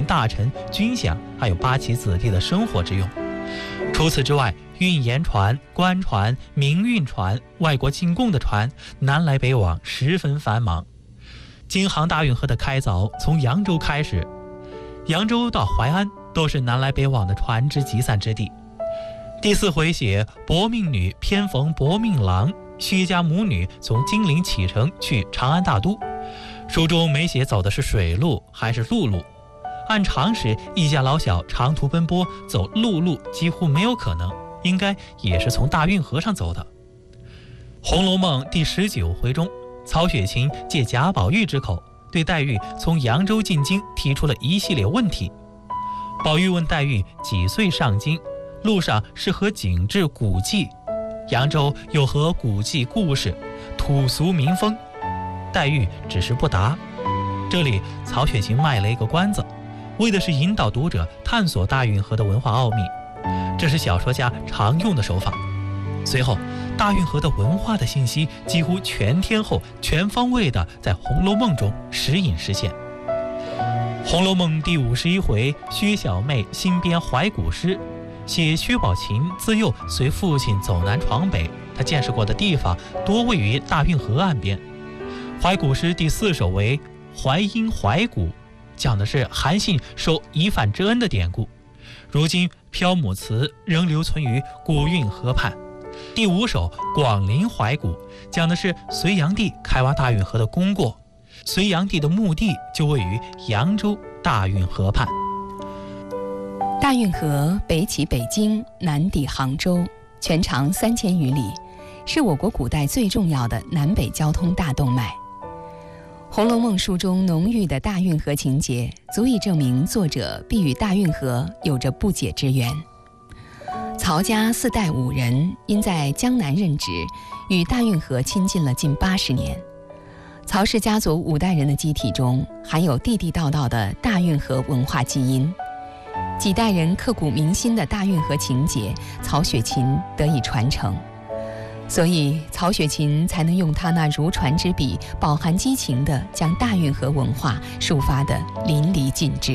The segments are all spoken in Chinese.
大臣、军饷还有八旗子弟的生活之用。除此之外，运盐船、官船、民运船、外国进贡的船，南来北往，十分繁忙。京杭大运河的开凿从扬州开始，扬州到淮安都是南来北往的船只集散之地。第4回写薄命女偏逢薄命郎，薛家母女从金陵启程去长安大都。书中没写走的是水路还是陆路。按常识，一家老小长途奔波走陆路几乎没有可能，应该也是从大运河上走的。《红楼梦》第19回中，曹雪芹借贾宝玉之口，对黛玉从扬州进京提出了一系列问题。宝玉问黛玉几岁上京，路上是何景致古迹，扬州有何古迹故事，土俗民风。黛玉只是不答。这里曹雪芹卖了一个关子，为的是引导读者探索大运河的文化奥秘，这是小说家常用的手法。随后，大运河的文化的信息几乎全天候、全方位地在《红楼梦》中时隐时现。《红楼梦》第51回，薛小妹新编怀古诗，写薛宝琴自幼随父亲走南闯北，他见识过的地方多位于大运河岸边。怀古诗第4首为淮阴怀古，讲的是韩信受夷反之恩的典故，如今漂母祠仍留存于古运河畔。第5首广陵怀古，讲的是隋炀帝开挖大运河的功过，隋炀帝的墓地就位于扬州大运河畔。 大运河北起北京，南抵杭州，全长3000余里，是我国古代最重要的南北交通大动脉。《红楼梦》书中浓郁的大运河情节，足以证明作者必与大运河有着不解之缘。曹家4代5人因在江南任职，与大运河亲近了近80年。曹氏家族5代人的机体中含有地地道道的大运河文化基因，几代人刻骨铭心的大运河情节，曹雪芹得以传承。所以曹雪芹才能用他那如传之笔，饱含激情地将大运河文化抒发得淋漓尽致。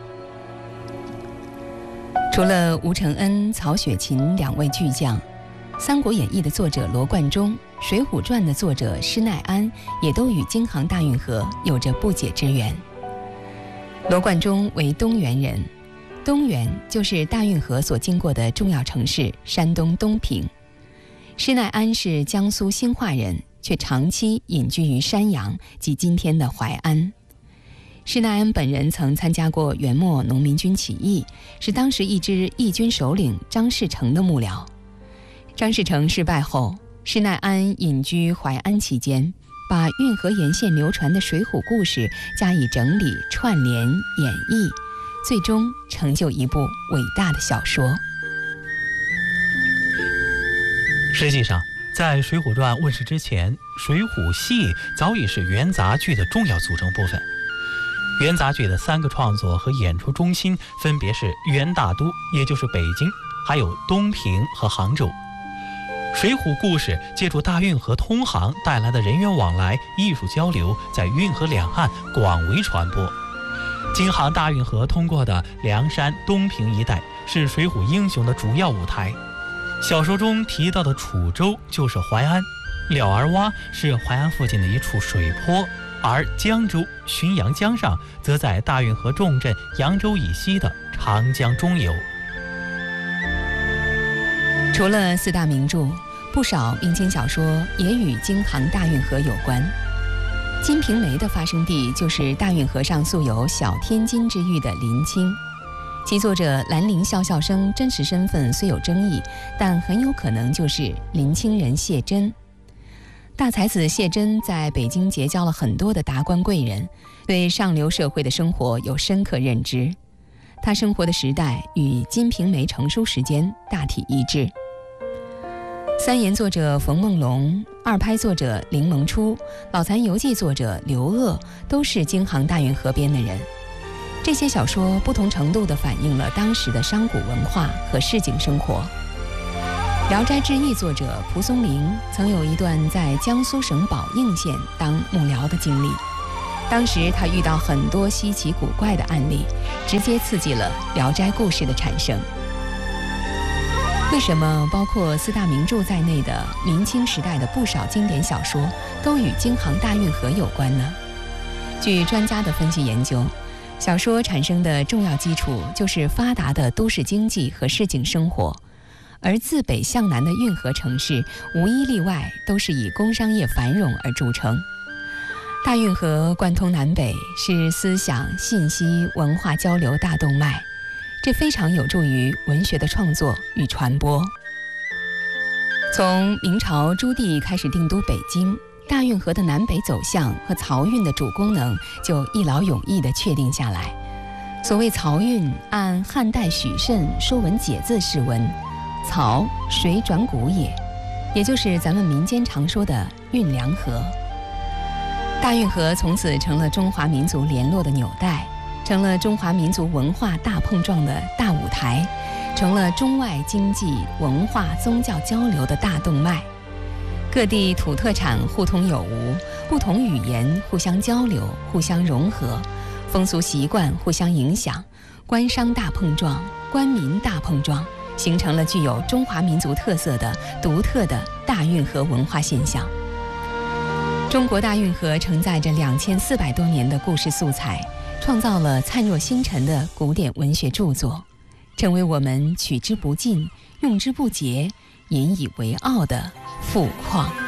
除了吴承恩、曹雪芹2位巨匠，《三国演义》的作者罗贯中，《水浒传》的作者施耐庵也都与京杭大运河有着不解之缘。罗贯中为东原人，东原就是大运河所经过的重要城市山东东平。施耐庵是江苏兴化人，却长期隐居于山阳及今天的淮安。施耐庵本人曾参加过元末农民军起义，是当时一支义军首领张士诚的幕僚。张士诚失败后，施耐庵隐居淮安期间，把运河沿线流传的水浒故事加以整理、串联、演绎，最终成就一部伟大的小说。 实际上，在《水浒传》问世之前，水浒戏早已是元杂剧的重要组成部分。元杂剧的3个创作和演出中心分别是元大都，也就是北京，还有东平和杭州。水浒故事借助大运河通航带来的人员往来、艺术交流，在运河两岸广为传播。京杭大运河通过的梁山、东平一带是水浒英雄的主要舞台。小说中提到的楚州就是淮安，了儿洼是淮安附近的一处水泊，而江州、浔阳江上则在大运河重镇扬州以西的长江中游。 除了4大名著，不少民间小说也与京杭大运河有关。《金瓶梅》的发生地就是大运河上素有小天津之誉的临清，其作者兰陵笑笑生真实身份虽有争议，但很有可能就是临清人谢真。大才子谢真在北京结交了很多的达官贵人，对上流社会的生活有深刻认知。他生活的时代与《金瓶梅》成书时间大体一致。三言作者冯梦龙、二拍作者林萌初、老残游记作者刘鄂都是京杭大运河边的人。这些小说不同程度地反映了当时的商贾文化和市井生活。《聊斋志异》作者蒲松龄曾有一段在江苏省宝应县当幕僚的经历， 当时他遇到很多稀奇古怪的案例，直接刺激了《聊斋故事》的产生。为什么包括四大名著在内的明清时代的不少经典小说都与京杭大运河有关呢？据专家的分析研究，小说产生的重要基础就是发达的都市经济和市井生活，而自北向南的运河城市无一例外都是以工商业繁荣而著称。大运河贯通南北，是思想、信息、文化交流大动脉，这非常有助于文学的创作与传播。从明朝朱棣开始定都北京，大运河的南北走向和漕运的主功能就一劳永逸地确定下来。所谓漕运，按汉代许慎《说文解字》释文，漕，水转谷也，也就是咱们民间常说的运粮河。大运河从此成了中华民族联络的纽带，成了中华民族文化大碰撞的大舞台，成了中外经济、文化、宗教交流的大动脉。各地土特产互通有无，不同语言互相交流、互相融合，风俗习惯互相影响，官商大碰撞、官民大碰撞，形成了具有中华民族特色的独特的大运河文化现象。中国大运河承载着2400多年的故事素材，创造了灿若星辰的古典文学著作，成为我们取之不尽、用之不竭、引以为傲的富矿。